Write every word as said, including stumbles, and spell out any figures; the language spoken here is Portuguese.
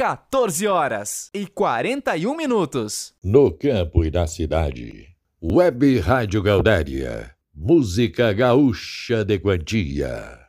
quatorze horas e quarenta e um minutos. No campo e na cidade. Web Rádio Gaudéria. Música gaúcha de quantia.